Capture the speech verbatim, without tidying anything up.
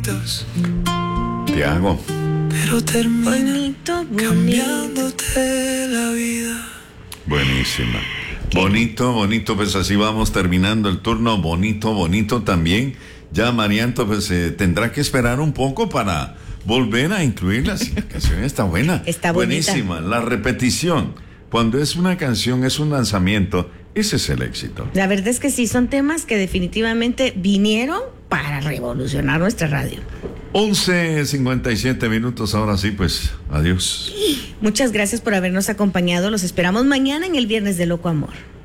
bonitos. Tiago. Pero termina Bonito, bonito. cambiándote la vida. Buenísima. Bonito, bonito, pues así vamos terminando el turno. Bonito, bonito también. Ya Marianto pues eh, tendrá que esperar un poco para volver a incluirla. Si la canción está buena. Está bonita. Buenísima. La repetición. Cuando es una canción, es un lanzamiento, ese es el éxito. La verdad es que sí, son temas que definitivamente vinieron para revolucionar nuestra radio. once cincuenta y siete minutos, ahora sí, pues, adiós. Muchas gracias por habernos acompañado. Los esperamos mañana en el Viernes de Loco Amor.